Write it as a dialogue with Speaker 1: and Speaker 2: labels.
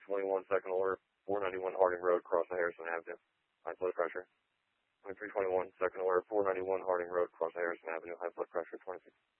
Speaker 1: 2321 second order, 491 Harding Road, crossing Harrison Avenue. High blood pressure. 2321 second order, 491 Harding Road, crossing Harrison Avenue. High blood pressure, 26.